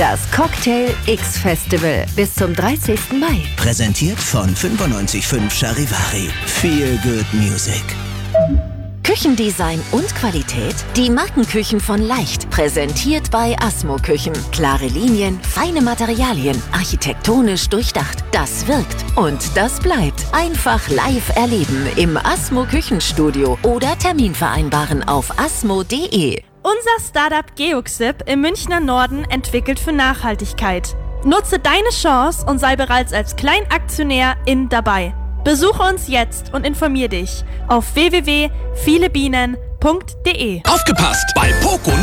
Das Cocktail X Festival bis zum 30. Mai. Präsentiert von 95.5 Charivari. Feel good music. Küchendesign und Qualität? Die Markenküchen von Leicht. Präsentiert bei Asmo Küchen. Klare Linien, feine Materialien, architektonisch durchdacht. Das wirkt und das bleibt. Einfach live erleben im Asmo Küchenstudio oder Termin vereinbaren auf asmo.de. Unser Startup Geoxip im Münchner Norden entwickelt für Nachhaltigkeit. Nutze deine Chance und sei bereits als Kleinaktionär dabei. Besuche uns jetzt und informier dich auf www.vielebienen.de. Aufgepasst! Bei Poco